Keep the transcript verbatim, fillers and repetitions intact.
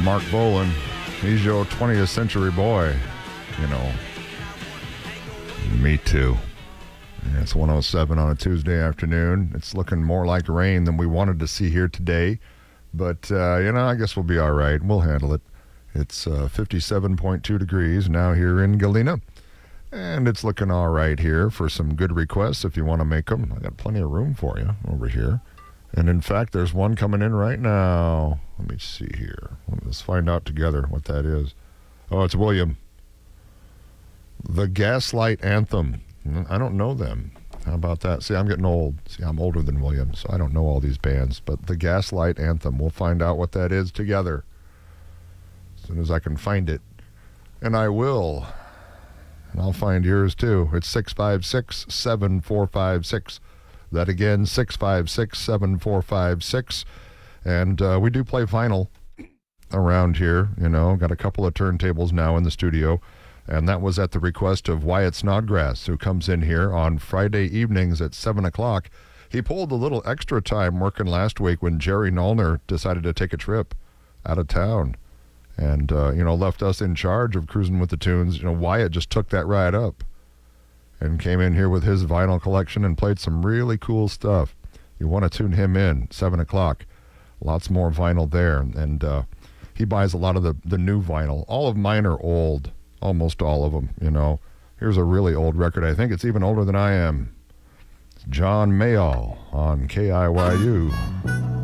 Mark Bolan. He's your twentieth century boy, you know. Me too. Yeah, it's one oh seven on a Tuesday afternoon. It's looking more like rain than we wanted to see here today. But, uh, you know, I guess we'll be all right. We'll handle it. It's uh, fifty-seven point two degrees now here in Galena. And it's looking all right here for some good requests if you want to make them. I got plenty of room for you over here. And in fact, there's one coming in right now. Let me see here. Let's find out together what that is. Oh, it's William. The Gaslight Anthem. I don't know them. How about that? See, I'm getting old. See, I'm older than William, so I don't know all these bands. But the Gaslight Anthem. We'll find out what that is together as soon as I can find it. And I will. And I'll find yours too. It's six five six, seven four five six. That again, six five six, seven four five six. And uh, we do play vinyl around here, you know. Got a couple of turntables now in the studio. And that was at the request of Wyatt Snodgrass, who comes in here on Friday evenings at seven o'clock. He pulled a little extra time working last week when Jerry Nollner decided to take a trip out of town. And, uh, you know, left us in charge of cruising with the tunes. You know, Wyatt just took that right up and came in here with his vinyl collection and played some really cool stuff. You want to tune him in, seven o'clock. Lots more vinyl there. And uh, he buys a lot of the, the new vinyl. All of mine are old, almost all of them, you know. Here's a really old record. I think it's even older than I am. It's John Mayall on K I Y U.